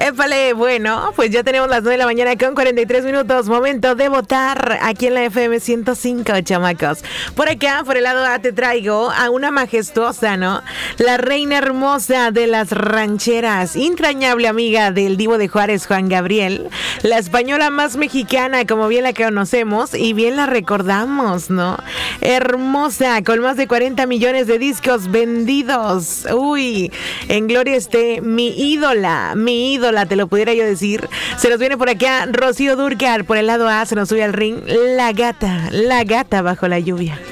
Épale, bueno, pues ya tenemos las 9 de la mañana con 43 minutos. Momento de votar aquí en la FM 105, chamacos. Por acá, por el lado A, te traigo a una majestuosa, ¿no? La reina hermosa de las rancheras, entrañable amiga del Divo de Juárez, Juan Gabriel. La española más mexicana, como bien la conocemos y bien la recordamos, ¿no? Hermosa, con más de 40 millones de discos vendidos. Uy, en gloria esté mi ídola, te lo pudiera yo decir. Se nos viene por acá Rocío Dúrcal, por el lado A se nos sube al ring la gata bajo la lluvia.